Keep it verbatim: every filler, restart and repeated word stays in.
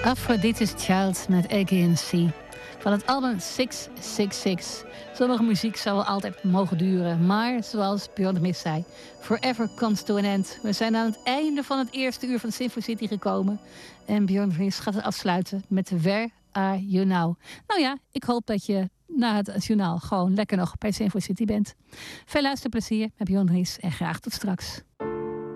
Aphrodite's Child met A G N C van het album zes zes zes. Sommige muziek zal wel altijd mogen duren, maar zoals Björn de Mist zei, forever comes to an end. We zijn aan het einde van het eerste uur van Sinfo City gekomen en Björn de Mist gaat het afsluiten met Where Are You Now? Nou ja, ik hoop dat je na het journaal gewoon lekker nog bij Sinfo City bent. Veel luisterplezier met Björn de Mist en graag tot straks.